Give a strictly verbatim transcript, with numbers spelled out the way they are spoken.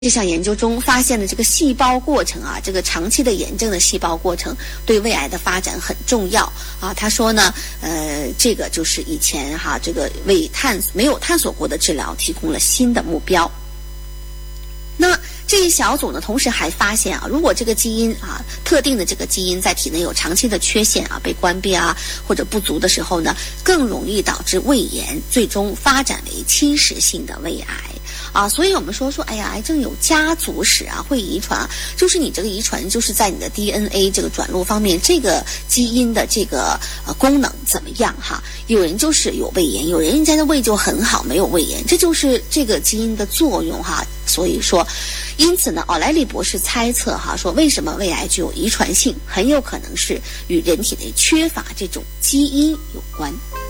这项研究中发现的这个细胞过程啊，这个长期的炎症的细胞过程对胃癌的发展很重要啊。他说呢，呃，这个就是以前哈、啊、这个为探没有探索过的治疗提供了新的目标。那这一小组呢，同时还发现啊，如果这个基因啊，特定的这个基因在体内有长期的缺陷啊，被关闭啊或者不足的时候呢，更容易导致胃炎，最终发展为侵蚀性的胃癌啊。所以我们说说，哎呀，癌症有家族史啊，会遗传，就是你这个遗传就是在你的 D N A 这个转录方面，这个基因的这个呃功能怎么样哈？有人就是有胃炎，有人人家的胃就很好，没有胃炎，这就是这个基因的作用哈。所以说，因此呢，奥莱利博士猜测哈，说为什么胃癌具有遗传性，很有可能是与人体内缺乏这种基因有关。